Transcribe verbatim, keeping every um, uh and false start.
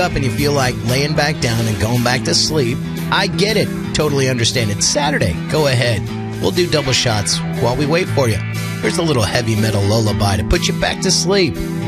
up and you feel like laying back down and going back to sleep, I get it. Totally understand. It's Saturday. Go ahead. We'll do double shots while we wait for you. Here's a little heavy metal lullaby to put you back to sleep.